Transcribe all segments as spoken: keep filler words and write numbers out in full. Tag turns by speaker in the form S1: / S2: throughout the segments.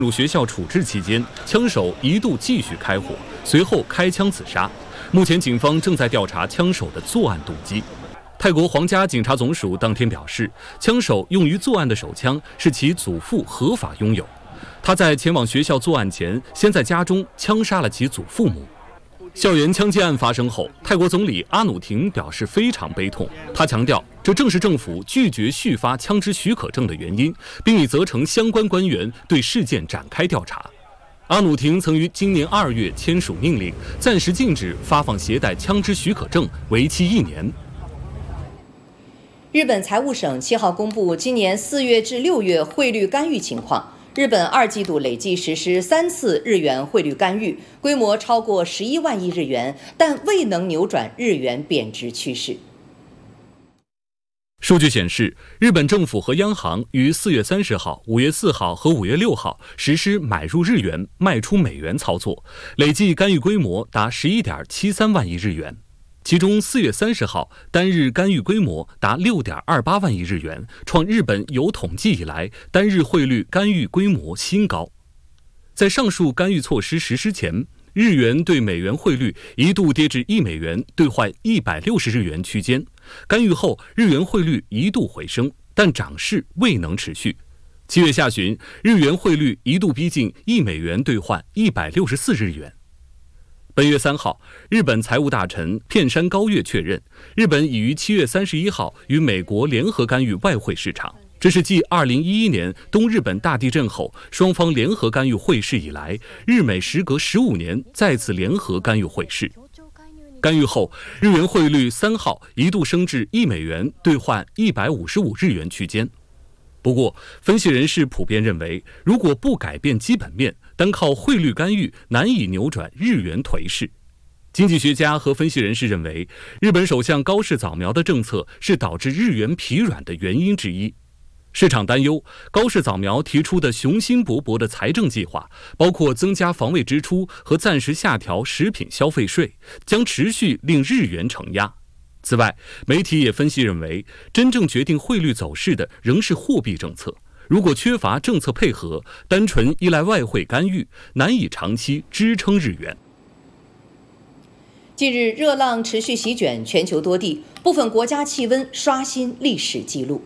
S1: 入学校处置期间，枪手一度继续开火，随后开枪自杀。目前警方正在调查枪手的作案动机。泰国皇家警察总署当天表示，枪手用于作案的手枪是其祖父合法拥有。他在前往学校作案前，先在家中枪杀了其祖父母。校园枪击案发生后，泰国总理阿努廷表示非常悲痛。他强调，这正是政府拒绝续发枪支许可证的原因，并已责成相关官员对事件展开调查。阿努廷曾于今年二月签署命令，暂时禁止发放携带枪支许可证，为期一年。
S2: 日本财务省七号公布今年四月至六月汇率干预情况。日本二季度累计实施三次日元汇率干预，规模超过十一万亿日元，但未能扭转日元贬值趋势。
S1: 数据显示，日本政府和央行于四月三十号、五月四号和五月六号实施买入日元、卖出美元操作，累计干预规模达十一点七三万亿日元。其中四月三十号单日干预规模达六点二八万亿日元，创日本有统计以来单日汇率干预规模新高。在上述干预措施实施前，日元对美元汇率一度跌至一美元兑换一百六十日元区间。干预后，日元汇率一度回升，但涨势未能持续。七月下旬，日元汇率一度逼近一美元兑换一百六十四日元。本月三号，日本财务大臣片山高月确认，日本已于七月三十一号与美国联合干预外汇市场。这是继二零一一年东日本大地震后双方联合干预汇市以来，日美时隔十五年再次联合干预汇市。干预后，日元汇率三号一度升至一美元兑换一百五十五日元区间。不过，分析人士普遍认为，如果不改变基本面，单靠汇率干预难以扭转日元颓势。经济学家和分析人士认为，日本首相高市早苗的政策是导致日元疲软的原因之一。市场担忧，高市早苗提出的雄心勃勃的财政计划，包括增加防卫支出和暂时下调食品消费税，将持续令日元承压。此外，媒体也分析认为，真正决定汇率走势的仍是货币政策。如果缺乏政策配合，单纯依赖外汇干预，难以长期支撑日元。
S2: 近日，热浪持续席卷全球多地，部分国家气温刷新历史纪录。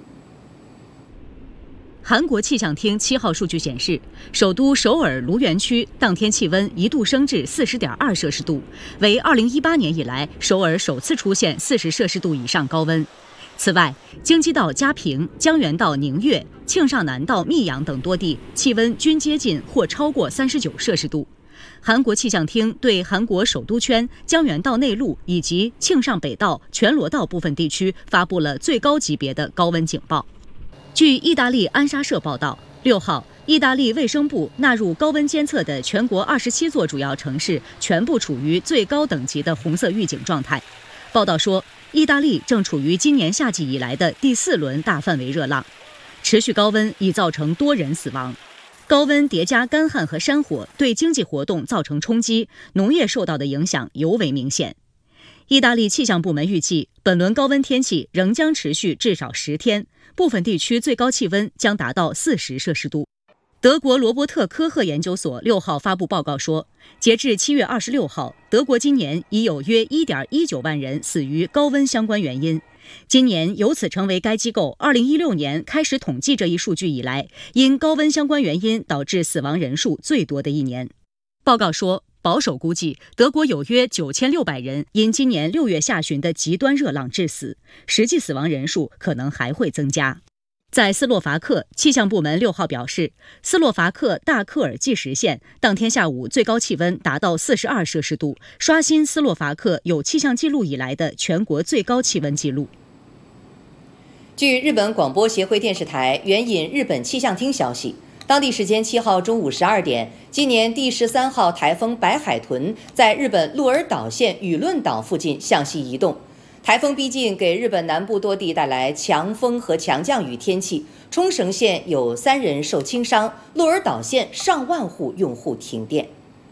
S3: 韩国气象厅七号数据显示，首都首尔卢园区当天气温一度升至四十点二摄氏度，为二零一八年以来首尔首次出现四十摄氏度以上高温。此外，京畿道嘉平、江原道宁越、庆尚南道密阳等多地气温均接近或超过三十九摄氏度。韩国气象厅对韩国首都圈、江原道内陆以及庆尚北道、全罗道部分地区发布了最高级别的高温警报。据意大利安莎社报道，六号，意大利卫生部纳入高温监测的全国二十七座主要城市全部处于最高等级的红色预警状态。报道说，意大利正处于今年夏季以来的第四轮大范围热浪，持续高温已造成多人死亡。高温叠加干旱和山火，对经济活动造成冲击，农业受到的影响尤为明显。意大利气象部门预计，本轮高温天气仍将持续至少十天，部分地区最高气温将达到四十摄氏度。德国罗伯特科赫研究所六号发布报告说，截至七月二十六号，德国今年已有约一点一九万人死于高温相关原因。今年由此成为该机构二零一六年开始统计这一数据以来，因高温相关原因导致死亡人数最多的一年。报告说，保守估计，德国有约九千六百人因今年六月下旬的极端热浪致死，实际死亡人数可能还会增加。在斯洛伐克，气象部门六号表示，斯洛伐克大克尔计时县当天下午最高气温达到四十二摄氏度，刷新斯洛伐克有气象记录以来的全国最高气温记录。
S2: 据日本广播协会电视台援引日本气象厅消息，当地时间七号中午十二点，今年第十三号台风白海豚在日本鹿儿岛县舆论岛附近向西移动。台风逼近，给日本南部多地带来强风和强降雨天气。冲绳县有三人受轻伤，鹿儿岛县上万户用户停电。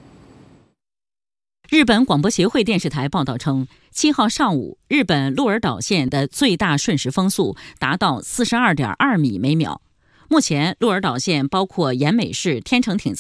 S3: 日本广播协会电视台报道称，七号上午，日本鹿儿岛县的最大瞬时风速达到四十二点二米每秒。目前，鹿儿岛县包括岩美市、天成町